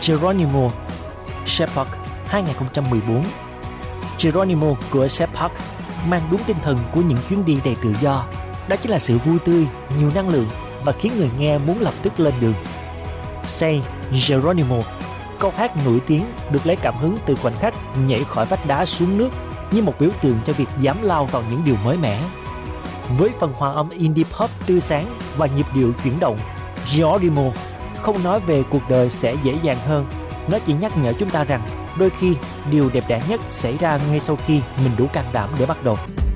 Geronimo, Shepherd 2014. Geronimo của Shepherd mang đúng tinh thần của những chuyến đi đầy tự do. Đó chính là sự vui tươi, nhiều năng lượng và khiến người nghe muốn lập tức lên đường. Say Geronimo, câu hát nổi tiếng được lấy cảm hứng từ khoảnh khắc nhảy khỏi vách đá xuống nước như một biểu tượng cho việc dám lao vào những điều mới mẻ. Với phần hòa âm indie pop tươi sáng và nhịp điệu chuyển động, Geronimo không nói về cuộc đời sẽ dễ dàng hơn. Nó chỉ nhắc nhở chúng ta rằng đôi khi điều đẹp đẽ nhất xảy ra ngay sau khi mình đủ can đảm để bắt đầu.